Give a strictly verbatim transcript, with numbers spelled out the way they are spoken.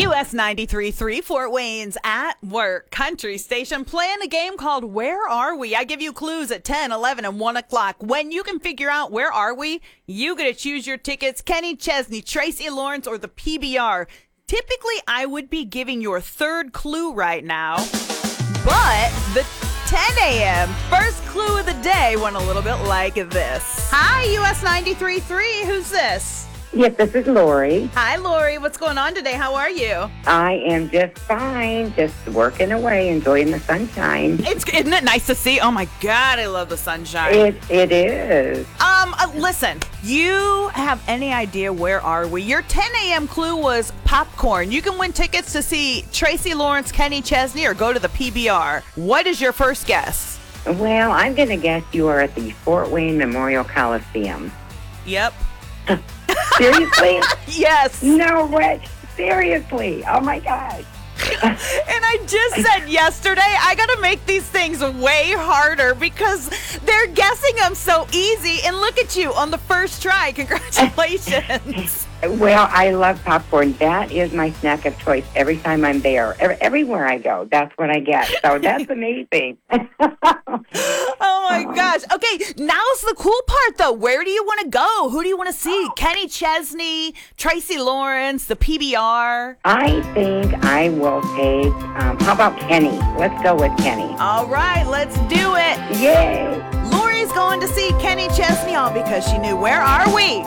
U S ninety-three point three, Fort Wayne's At Work Country Station, playing a game called Where Are We? I give you clues at ten, eleven, and one o'clock. When you can figure out where are we, you get to choose your tickets. Kenny Chesney, Tracy Lawrence, or the P B R. Typically, I would be giving your third clue right now, but the ten a.m. first clue of the day went a little bit like this. Hi, U S ninety-three point three. Who's this? Yes, this is Lori. Hi, Lori. What's going on today? How are you? I am just fine, just working away, enjoying the sunshine. It's isn't it nice to see? Oh my God, I love the sunshine. It it is. Um, uh, listen, you have any idea where are we? Your ten a.m. clue was popcorn. You can win tickets to see Tracy Lawrence, Kenny Chesney, or go to the P B R. What is your first guess? Well, I'm going to guess you are at the Fort Wayne Memorial Coliseum. Yep. Seriously? Yes. No way. Seriously. Oh my gosh. And I just said yesterday, I got to make these things way harder because they're guessing them so easy. And look at you on the first try. Congratulations. Well, I love popcorn. That is my snack of choice every time I'm there. Every, everywhere I go, that's what I get. So that's amazing. Oh, my gosh. Okay, now's the cool part, though. Where do you want to go? Who do you want to see? Kenny Chesney, Tracy Lawrence, the P B R? I think I will take, um, how about Kenny? Let's go with Kenny. All right, let's do it. Yay! Lori's going to see Kenny Chesney all because she knew Where Are We?